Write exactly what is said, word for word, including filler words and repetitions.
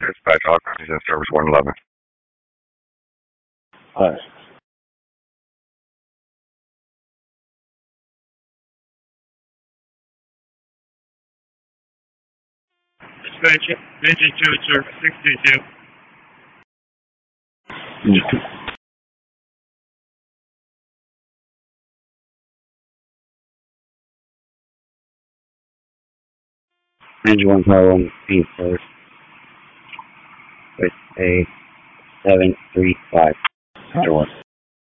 Dispatch Oxygen Service one eleven. Hi. Dispatch, engine two, service sixty-two. Engine one power on speed first with a seven three five. After one.